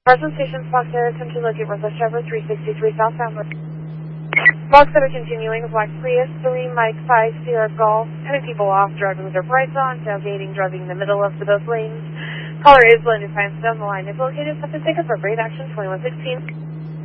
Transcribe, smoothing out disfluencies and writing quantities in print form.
Carson Station, Fox Air, attempt to locate Northwest Driver 363 southbound. Fox Air continuing, Black Prius, 3 Mike 5 Sierra Golf, cutting people off, driving with their brights on, tailgating, driving in the middle of both lanes. Caller is blended, finds down the line is located, have to take appropriate action 2116.